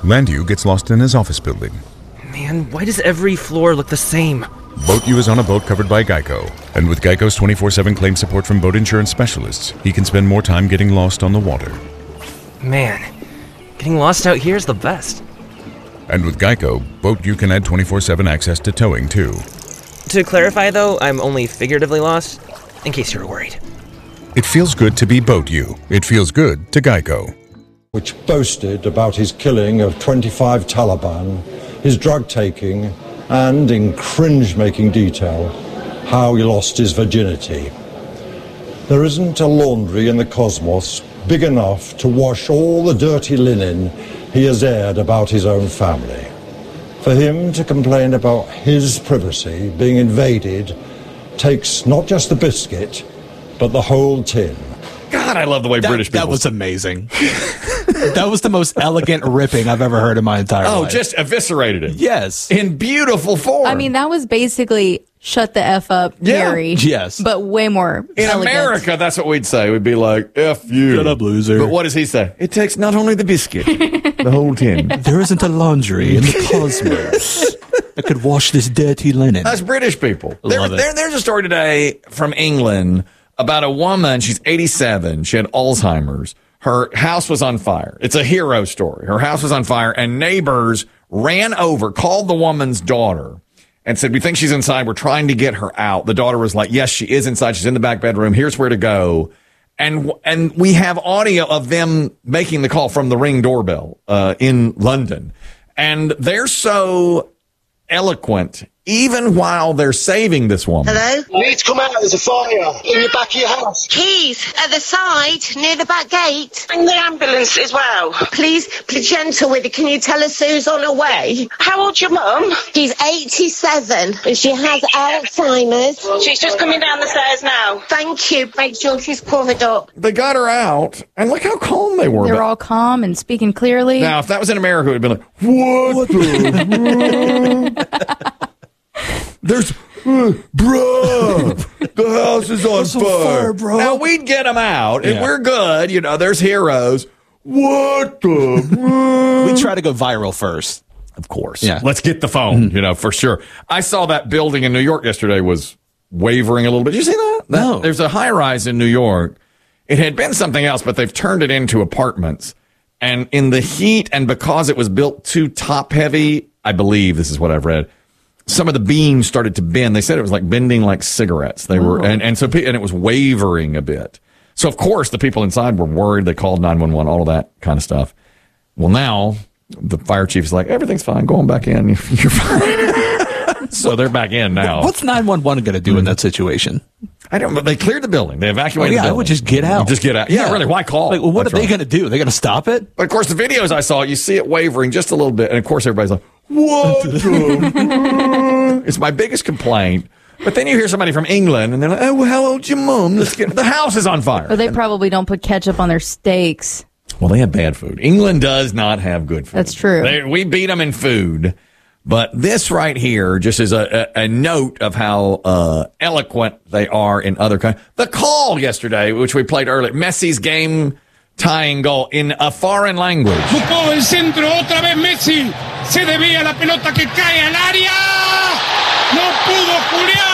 Landu gets lost in his office building. Man, why does every floor look the same? Boat U is on a boat covered by Geico, and with Geico's 24/7 claim support from boat insurance specialists, he can spend more time getting lost on the water. Man, getting lost out here is the best. And with Geico, Boat U can add 24/7 access to towing too. To clarify though, I'm only figuratively lost, in case you were worried. It feels good to be Boat U. It feels good to Geico. Which boasted about his killing of 25 Taliban, his drug taking, and in cringe-making detail, how he lost his virginity. There isn't a laundry in the cosmos big enough to wash all the dirty linen he has aired about his own family. For him to complain about his privacy being invaded takes not just the biscuit, but the whole tin. God, I love the way British people... That was amazing. That was the most elegant ripping I've ever heard in my entire life. Oh, just eviscerated it. Yes. In beautiful form. I mean, that was basically shut the F up, Gary. Yes. But way more in elegant. America, that's what we'd say. We'd be like, F you. Shut up, loser. But what does he say? It takes not only the biscuit, the whole tin. There isn't a laundry in the cosmos that could wash this dirty linen. That's British people. Love it. There's a story today from England about a woman. She's 87. She had Alzheimer's. Her house was on fire. It's a hero story. Her house was on fire, and neighbors ran over, called the woman's daughter, and said, we think she's inside. We're trying to get her out. The daughter was like, yes, she is inside. She's in the back bedroom. Here's where to go. And we have audio of them making the call from the Ring doorbell in London. And they're so eloquent, even while they're saving this woman. Hello? You need to come out. There's a fire in the back of your house. Keys at the side, near the back gate. Bring the ambulance as well. Please, be gentle with it. Can you tell us who's on her way? How old's your mum? She's 87 and she has Alzheimer's. She's just coming down the stairs now. Thank you. Make sure she's covered up. They got her out, and look how calm they were. They're all calm and speaking clearly. Now, if that was in America, it would have been like, what the? There's, bruh, the house is on fire. Bro. Now, we'd get them out, and we're good. You know, there's heroes. What the? We try to go viral first. Of course. Yeah. Let's get the phone, you know, for sure. I saw that building in New York yesterday was wavering a little bit. Did you see that? No. There's a high-rise in New York. It had been something else, but they've turned it into apartments. And in the heat, and because it was built too top-heavy, I believe, this is what I've read, some of the beams started to bend. They said it was like bending like cigarettes. They were, and it was wavering a bit. So, of course, the people inside were worried. They called 911, all of that kind of stuff. Well, now the fire chief's like, everything's fine. Go on back in. You're fine. So they're back in now. What's 911 going to do in that situation? I don't know. But they cleared the building. They evacuated the building. I would just get out. Just get out. Yeah, really. Why call? Like, well, what That's are they right. going to do? They're going to stop it? But, of course, the videos I saw, you see it wavering just a little bit. And, of course, everybody's like, what the? It's my biggest complaint. But then you hear somebody from England, and they're like, oh, well, how old's your mom? Let's get the house is on fire. Or they probably don't put ketchup on their steaks. Well, they have bad food. England does not have good food. That's true. We beat them in food. But this right here just is a note of how eloquent they are in other countries. The call yesterday, which we played earlier, Messi's game-tying goal in a foreign language. Buscó el centro otra vez Messi. Se desvía la pelota que cae al área. No pudo Julián.